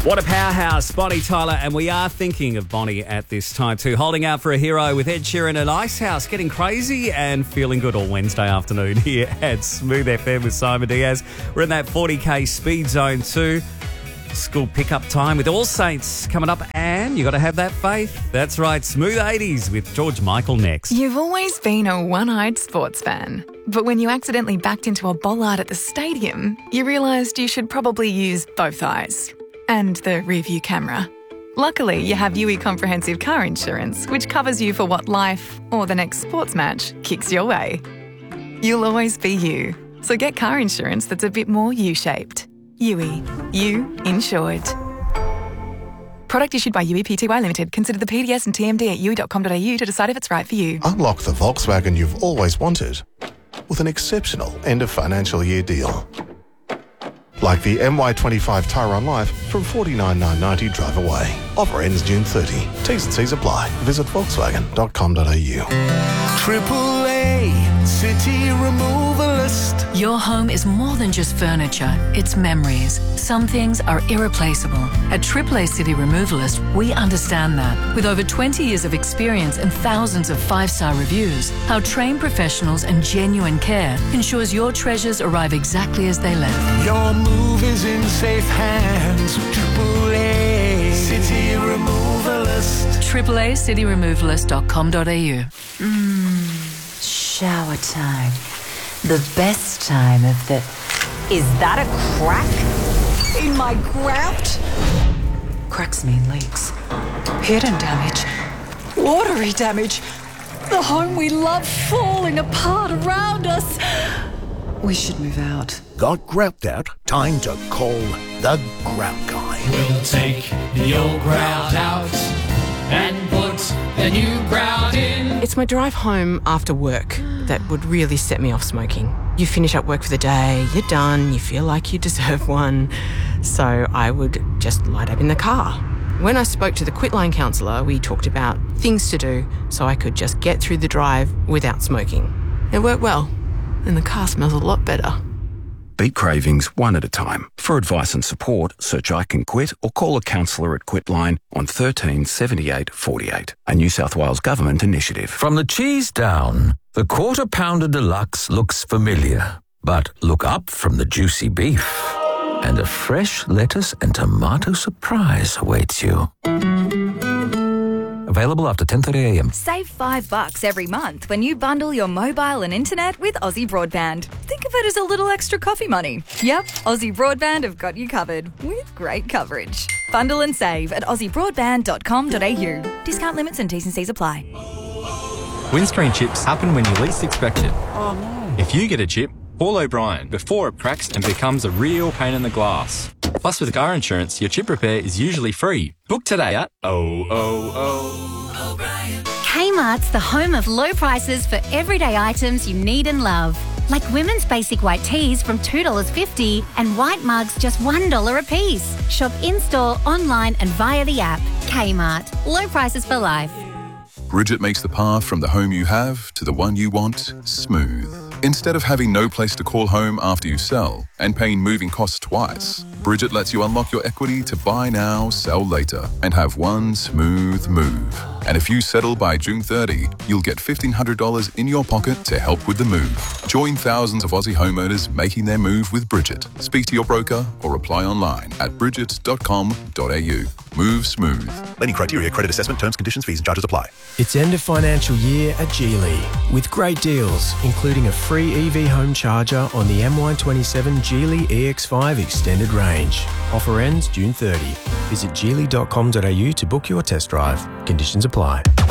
What a powerhouse, Bonnie Tyler, and we are thinking of Bonnie at this time too. Holding out for a hero with Ed Sheeran and Icehouse, getting crazy and feeling good all Wednesday afternoon here at Smooth FM with Simon Diaz. We're in that 40k speed zone too. School pickup time with All Saints coming up, and you got to have that faith. That's right, Smooth 80s with George Michael next. You've always been a one-eyed sports fan, but when you accidentally backed into a bollard at the stadium, you realised you should probably use both eyes and the rear-view camera. Luckily, you have UE Comprehensive Car Insurance, which covers you for what life or the next sports match kicks your way. You'll always be you, so get car insurance that's a bit more U-shaped. UE. You insured. Product issued by UE Pty Limited. Consider the PDS and TMD at UE.com.au to decide if it's right for you. Unlock the Volkswagen you've always wanted with an exceptional end of financial year deal. Like the MY25 Tyron Life from $49,990 drive away. Offer ends June 30. T's and C's apply. Visit Volkswagen.com.au. AAA City Removalist. Your home is more than just furniture, it's memories. Some things are irreplaceable. At AAA City Removalist, we understand that. With over 20 years of experience and thousands of 5-star reviews, our trained professionals and genuine care ensures your treasures arrive exactly as they left. Your move is in safe hands with AAA City Removalist. AAACityRemovalist.com.au. Shower time. The best time of the... Is that a crack in my grout? Cracks mean leaks. Hidden damage. Watery damage. The home we love falling apart around us. We should move out. Got grout out? Time to call the grout guy. We'll take the old grout out and put the new grout in. It's my drive home after work that would really set me off smoking. You finish up work for the day, you're done, you feel like you deserve one. So I would just light up in the car. When I spoke to the Quitline counsellor, we talked about things to do so I could just get through the drive without smoking. It worked well, and the car smells a lot better. Beat cravings one at a time. For advice and support, search I Can Quit or call a counsellor at Quitline on 13 78 48. A New South Wales Government initiative. From the cheese down, the Quarter Pounder Deluxe looks familiar. But look up from the juicy beef, and a fresh lettuce and tomato surprise awaits you. Available after 10:30am. Save $5 every month when you bundle your mobile and internet with Aussie Broadband. Think of it as a little extra coffee money. Yep, Aussie Broadband have got you covered with great coverage. Bundle and save at aussiebroadband.com.au. Discount limits and T's and C's apply. Windscreen chips happen when you least expect it. Oh no. If you get a chip, call O'Brien before it cracks and becomes a real pain in the glass. Plus, with car insurance, your chip repair is usually free. Book today at O'Brien. Kmart's the home of low prices for everyday items you need and love. Like women's basic white tees from $2.50 and white mugs just $1 a piece. Shop in-store, online and via the app. Kmart. Low prices for life. Bridget makes the path from the home you have to the one you want smooth. Instead of having no place to call home after you sell and paying moving costs twice, Bridget lets you unlock your equity to buy now, sell later, and have one smooth move. And if you settle by June 30, you'll get $1,500 in your pocket to help with the move. Join thousands of Aussie homeowners making their move with Bridget. Speak to your broker or apply online at bridget.com.au. Move smooth. Lending criteria, credit assessment, terms, conditions, fees and charges apply. It's end of financial year at Geely with great deals, including a free EV home charger on the MY27 Geely EX5 extended range. Offer ends June 30. Visit geely.com.au to book your test drive. Conditions apply.